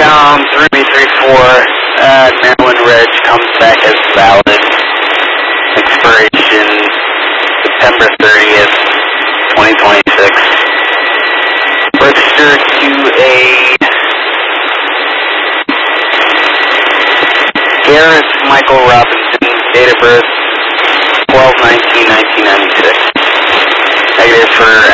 down 334, Maryland Reg comes back as valid. Expiration September 30th, 2026. Registered to a Garrett Michael Robinson, date of birth 12/19/1996. Negative for